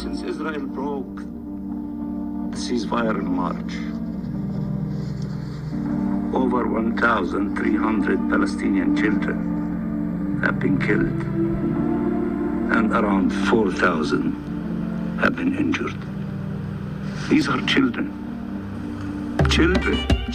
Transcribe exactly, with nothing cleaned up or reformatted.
since Israel broke the ceasefire in March. Over one thousand three hundred Palestinian children have been killed, and around four thousand have been injured. These are children. Children.